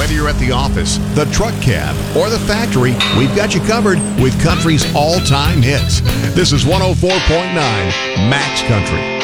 Whether you're at the office, the truck cab, or the factory, we've got you covered with country's all-time hits. This is 104.9 Max Country.